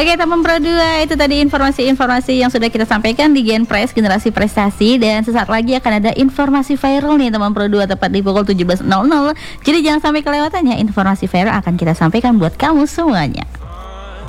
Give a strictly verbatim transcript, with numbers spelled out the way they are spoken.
Oke teman Pro dua, itu tadi informasi-informasi yang sudah kita sampaikan di Gen Press Generasi Prestasi. Dan sesaat lagi akan ada informasi viral nih teman Pro dua, tepat di pukul tujuh belas nol nol. Jadi jangan sampai kelewatannya, informasi viral akan kita sampaikan buat kamu semuanya.